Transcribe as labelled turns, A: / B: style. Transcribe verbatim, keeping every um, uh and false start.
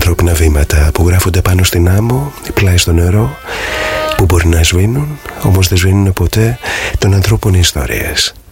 A: ανθρώπινα βήματα που γράφονται πάνω στην άμμο, πλάι στο νερό, που μπορεί να σβήνουν, όμως δεν σβήνουν ποτέ των ανθρώπων οι ιστορίες.